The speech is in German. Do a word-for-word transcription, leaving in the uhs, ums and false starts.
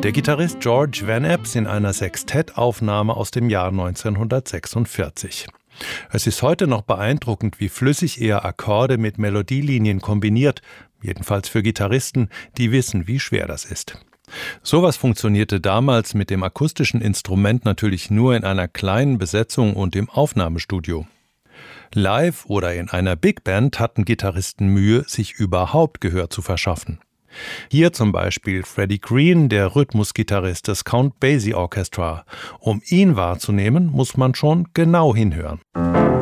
Der Gitarrist George Van Eps in einer Sextettaufnahme aus dem Jahr neunzehnhundertsechsundvierzig. Es ist heute noch beeindruckend, wie flüssig er Akkorde mit Melodielinien kombiniert, jedenfalls für Gitarristen, die wissen, wie schwer das ist. Sowas funktionierte damals mit dem akustischen Instrument natürlich nur in einer kleinen Besetzung und im Aufnahmestudio. Live oder in einer Big Band hatten Gitarristen Mühe, sich überhaupt Gehör zu verschaffen. Hier zum Beispiel Freddie Green, der Rhythmusgitarrist des Count Basie Orchestra. Um ihn wahrzunehmen, muss man schon genau hinhören.